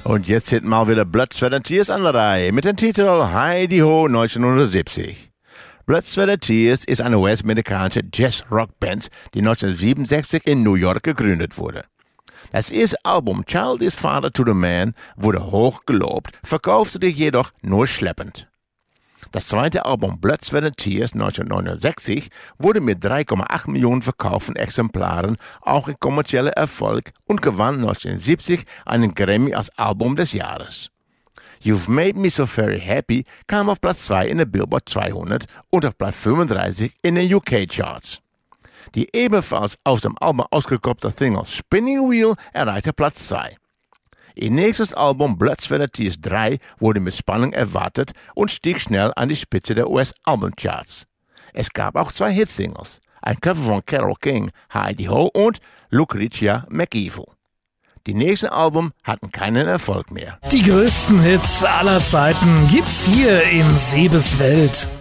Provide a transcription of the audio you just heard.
Und jetzt sind mal wieder Blood, Sweat & Tears an der Reihe mit dem Titel Heidi Ho 1970. Blood, Sweat & Tears ist eine US-amerikanische Jazz-Rock-Band, die 1967 in New York gegründet wurde. Das erste Album Child is Father to the Man wurde hoch gelobt, verkaufte sich jedoch nur schleppend. Das zweite Album Blood, Sweat & Tears 1969 wurde mit 3,8 Millionen verkauften Exemplaren auch ein kommerzieller Erfolg und gewann 1970 einen Grammy als Album des Jahres. You've Made Me So Very Happy kam auf Platz 2 in der Billboard 200 und auf Platz 35 in den UK-Charts. Die ebenfalls aus dem Album ausgekoppelte Single Spinning Wheel erreichte Platz 2. Ihr nächstes Album Blood, Sweat & Tears 3 wurde mit Spannung erwartet und stieg schnell an die Spitze der US-Albumcharts. Es gab auch 2 Hitsingles, ein Cover von Carole King, Heidi Ho und Lucretia McEvil. Die nächsten Alben hatten keinen Erfolg mehr. Die größten Hits aller Zeiten gibt's hier in Sebes Welt.